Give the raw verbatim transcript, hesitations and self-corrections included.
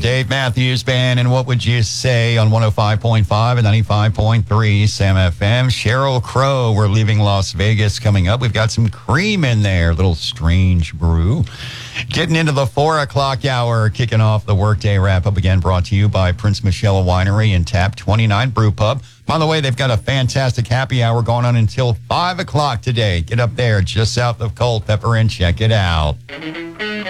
Dave Matthews Band, and what would you say on one oh five point five and ninety-five point three Sam F M? Sheryl Crow, we're leaving Las Vegas coming up. We've got some cream in there, little strange brew. Getting into the four o'clock hour, kicking off the workday wrap-up again, brought to you by Prince Michelle Winery and Tap twenty-nine Brew Pub. By the way, they've got a fantastic happy hour going on until five o'clock today. Get up there just south of Culpeper and check it out.